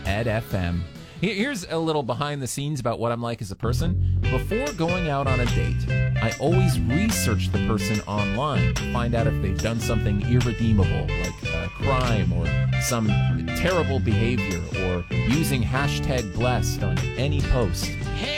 EdFM. Here's a little behind the scenes about what I'm like as a person. Before going out on a date, I always research the person online to find out if they've done something irredeemable, like a crime or some terrible behavior, or using #blessed on any post.